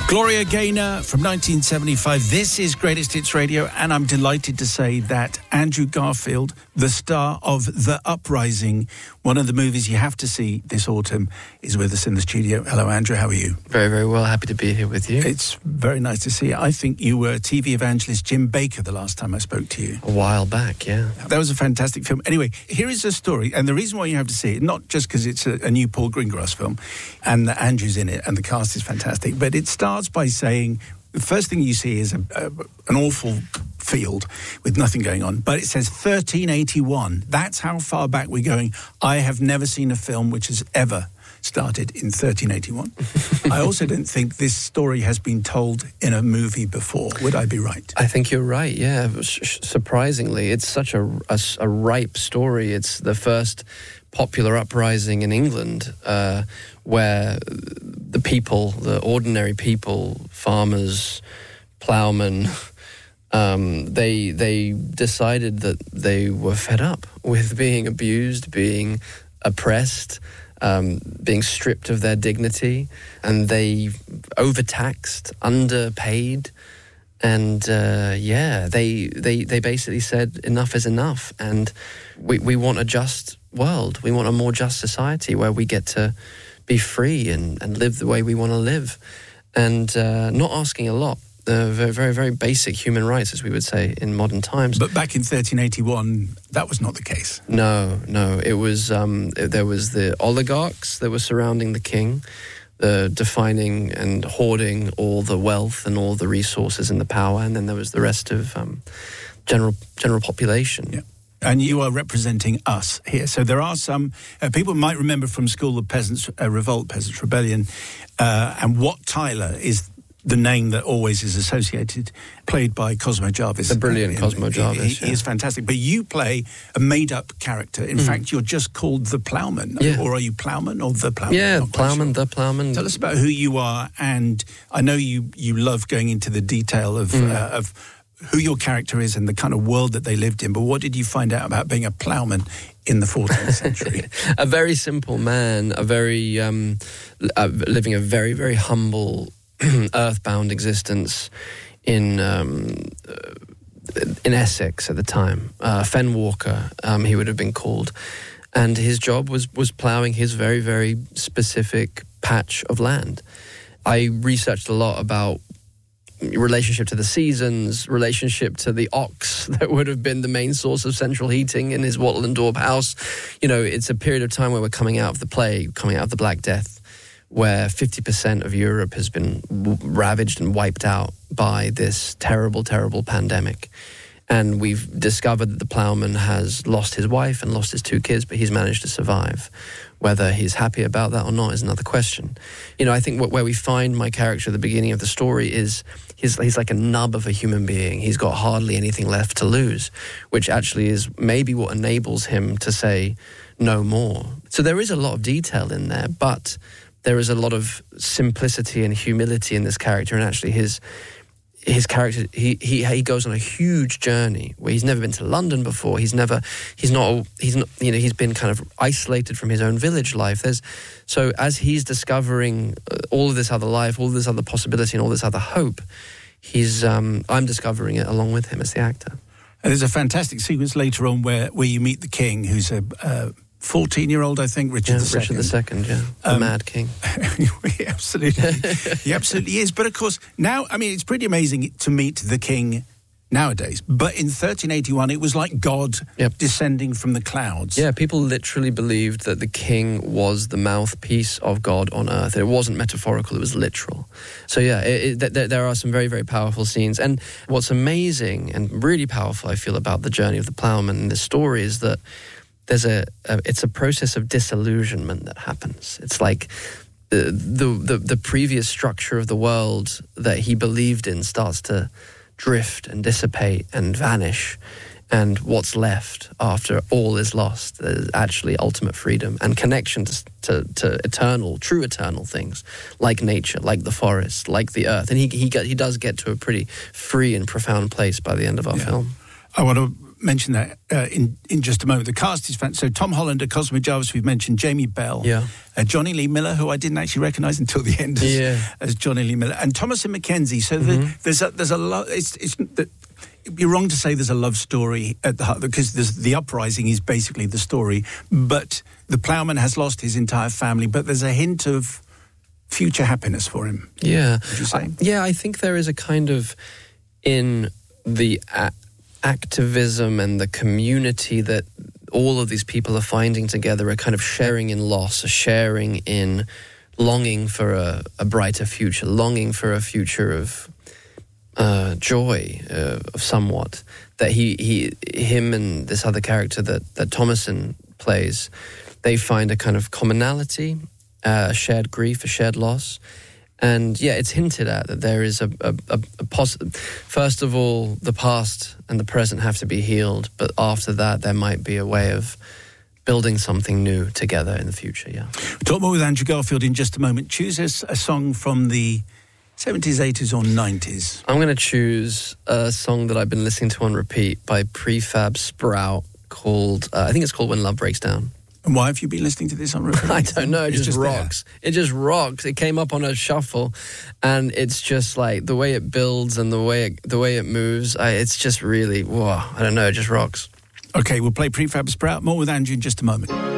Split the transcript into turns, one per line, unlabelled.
Gloria Gaynor from 1975. This is Greatest Hits Radio, and I'm delighted to say that Andrew Garfield, the star of The Uprising, one of the movies you have to see this autumn, is with us in the studio. Hello, Andrew. How are you?
Very, very well. Happy to be here with you.
It's very nice to see you. I think you were TV evangelist Jim Baker the last time I spoke to you.
A while back, yeah.
That was a fantastic film. Anyway, here is a story, and the reason why you have to see it, not just because it's a new Paul Greengrass film, and that Andrew's in it, and the cast is fantastic, but it starts by saying the first thing you see is an awful field with nothing going on, but it says 1381. That's how far back we're going. I have never seen a film which has ever started in 1381. I also don't think this story has been told in a movie before. Would I be right?
I think you're right, yeah. Surprisingly, it's such a ripe story. It's the first popular uprising in England where the people, the ordinary people, farmers, ploughmen, they decided that they were fed up with being abused, being oppressed, being stripped of their dignity, and they overtaxed, underpaid, and they basically said enough is enough, and we want a just world. We want a more just society where we get to be free and live the way we want to live, and not asking a lot. Very, very, very basic human rights, as we would say in modern times.
But back in 1381, that was not the case.
No. It was there was the oligarchs that were surrounding the king, defining and hoarding all the wealth and all the resources and the power, and then there was the rest of general population.
Yeah. And you are representing us here. So there are some people might remember from school the Peasants' Revolt, Peasants' Rebellion, and Wat Tyler is the name that always is associated, played by Cosmo Jarvis.
The brilliant Cosmo Jarvis.
He is fantastic. But you play a made-up character. In fact, you're just called the Ploughman.
Yeah.
Or are you Ploughman or the Ploughman?
Yeah, Ploughman, the Ploughman.
Tell us about who you are, and I know you love going into the detail of who your character is and the kind of world that they lived in, but what did you find out about being a ploughman in the 14th century?
A very simple man, living a very, very humble, earthbound existence in Essex at the time. Fen Walker, he would have been called. And his job was ploughing his very, very specific patch of land. I researched a lot about relationship to the seasons, relationship to the ox that would have been the main source of central heating in his Wattle and Daub house. You know, it's a period of time where we're coming out of the plague, coming out of the Black Death, where 50% of Europe has been ravaged and wiped out by this terrible, terrible pandemic. And we've discovered that the ploughman has lost his wife and lost his 2 kids, but he's managed to survive. Whether he's happy about that or not is another question. You know, I think where we find my character at the beginning of the story is he's like a nub of a human being. He's got hardly anything left to lose, which actually is maybe what enables him to say no more. So there is a lot of detail in there, but there is a lot of simplicity and humility in this character, and actually his character, he goes on a huge journey where he's never been to London before. He's been kind of isolated from his own village life. So as he's discovering all of this other life, all of this other possibility, and all this other hope, I'm discovering it along with him as the actor.
And there's a fantastic sequence later on where you meet the king, who's a 14-year-old, I think, Richard II.
Richard II, yeah. The Mad King.
He absolutely is. But of course, now, I mean, it's pretty amazing to meet the king nowadays. But in 1381, it was like God descending from the clouds.
Yeah, people literally believed that the king was the mouthpiece of God on earth. It wasn't metaphorical, it was literal. So yeah, there are some very, very powerful scenes. And what's amazing and really powerful, I feel, about the journey of the ploughman in this story is that it's a process of disillusionment that happens. It's like the previous structure of the world that he believed in starts to drift and dissipate and vanish, and what's left after all is lost is actually ultimate freedom and connection to true eternal things like nature, like the forest, like the earth. And he does get to a pretty free and profound place by the end of our film.
I want to mention that in just a moment. The cast is fantastic. So Tom Holland, Cosmo Jarvis, we've mentioned, Jamie Bell, Johnny Lee Miller, who I didn't actually recognise until the end as Johnny Lee Miller, and Thomasin McKenzie. So there's a lot. It'd be wrong to say there's a love story at the heart, because the uprising is basically the story. But the ploughman has lost his entire family, but there's a hint of future happiness for him.
Yeah.
Would you say?
I think there is a kind of, in the activism and the community that all of these people are finding together, a kind of sharing in loss, a sharing in longing for a brighter future, longing for a future of joy, of somewhat, that him and this other character that Thomasin plays, they find a kind of commonality, a shared grief, a shared loss. And it's hinted at that there is a first of all, the past and the present have to be healed, but after that there might be a way of building something new together in the future. We'll
talk more with Andrew Garfield in just a moment. Choose us a song from the 70s, 80s or 90s.
I'm going to choose a song that I've been listening to on repeat by Prefab Sprout called, I think it's called When Love Breaks Down.
And why have you been listening to this on repeat?
I don't know. It just rocks. There. It just rocks. It came up on a shuffle, and it's just like the way it builds and the way it moves. It's just really, I don't know. It just rocks.
Okay, we'll play Prefab Sprout. More with Andrew in just a moment.